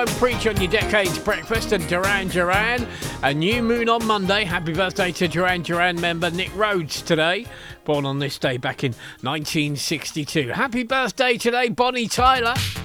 Preach on your Decades Breakfast and Duran Duran. A new moon on Monday. Happy birthday to Duran Duran member Nick Rhodes today. Born on this day back in 1962. Happy birthday today, Bonnie Tyler.